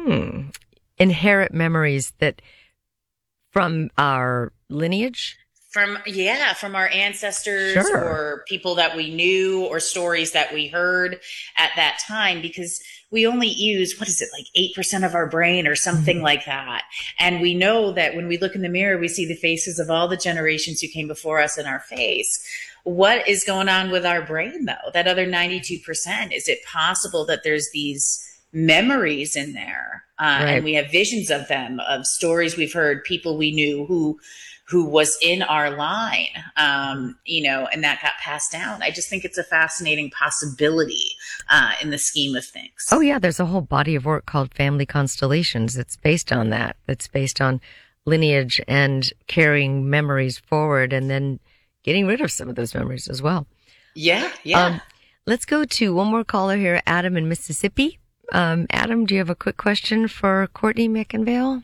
Inherit memories that from our lineage? From our ancestors Sure. or people that we knew or stories that we heard at that time, because we only use, what is it, like 8% of our brain or something like that. And we know that when we look in the mirror, we see the faces of all the generations who came before us in our face. What is going on with our brain, though? That other 92%, is it possible that there's these memories in there? Right. And we have visions of them, of stories we've heard, people we knew who was in our line, and that got passed down. I just think it's a fascinating possibility in the scheme of things. Oh, yeah. There's a whole body of work called Family Constellations that's based on that. That's based on lineage and carrying memories forward and then getting rid of some of those memories as well. Yeah. Let's go to one more caller here, Adam in Mississippi. Adam, do you have a quick question for Courtney McIngvale?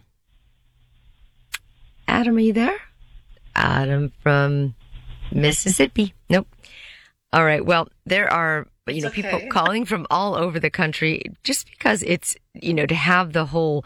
Adam, are you there? Adam from Mississippi. Nope. All right. Well, there are, people calling from all over the country just because it's, to have the whole,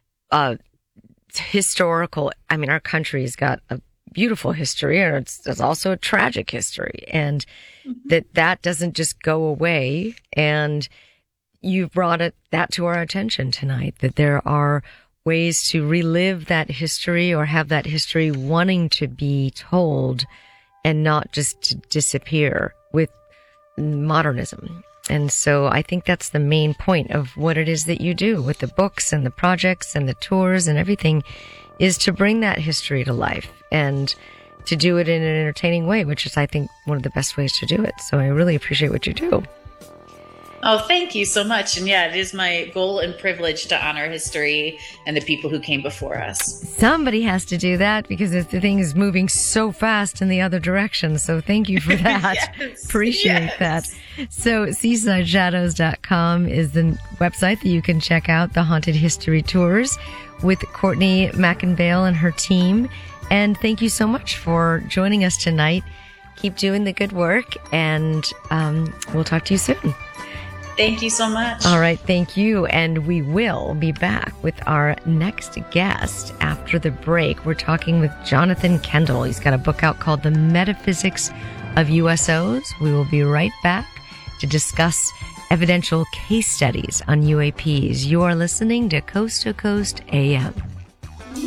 historical, our country's got a beautiful history and there's also a tragic history, and that doesn't just go away. And you've brought that to our attention tonight, that there are ways to relive that history or have that history wanting to be told and not just to disappear with modernism. And so I think that's the main point of what it is that you do with the books and the projects and the tours and everything, is to bring that history to life and to do it in an entertaining way, which is, I think, one of the best ways to do it. So I really appreciate what you do. Oh, thank you so much. And yeah, it is my goal and privilege to honor history and the people who came before us. Somebody has to do that because the thing is moving so fast in the other direction. So thank you for that. Yes, appreciate that. So seasideshadows.com is the website that you can check out the Haunted History Tours with Courtney McIngvale and her team. And thank you so much for joining us tonight. Keep doing the good work, and we'll talk to you soon. Thank you so much. All right, thank you. And we will be back with our next guest after the break. We're talking with Jonathan Kendall. He's got a book out called The Metaphysics of USOs. We will be right back to discuss evidential case studies on UAPs. You are listening to Coast AM.